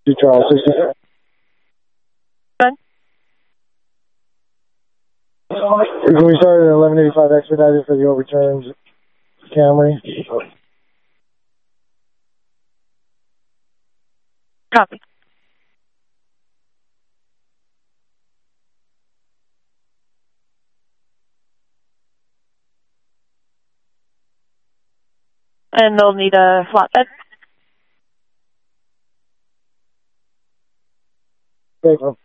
2 Charles 60. Good. Can we start at 1185 expedited for the overturned Camry? Copy. And they'll need a flatbed. Thank you.